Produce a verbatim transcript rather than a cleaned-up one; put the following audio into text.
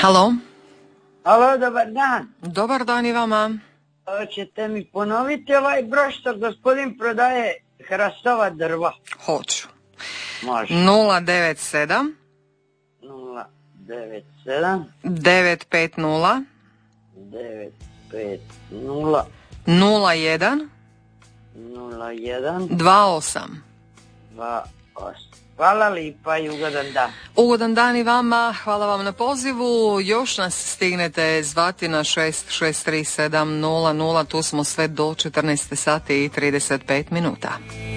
Halo? Halo, dobar dan. Dobar dan i vama. Hoćete mi ponoviti ovaj broj što gospodin prodaje hrastova drva? Hoću. Može. nula devet sedam nula devet sedam devet pet nula devet pet nula nula jedan nula jedan dva osam. dva osam. Hvala lipa i ugodan dan. Ugodan dan i vama, hvala vam na pozivu. Još nas stignete zvati na šest šest tri sedam nula nula, tu smo sve do četrnaest sati i trideset pet minuta.